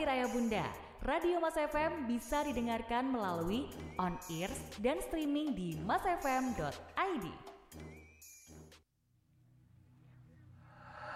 Bakti Raya Bunda. Radio Mas FM bisa didengarkan melalui on-ears dan streaming di masfm.id.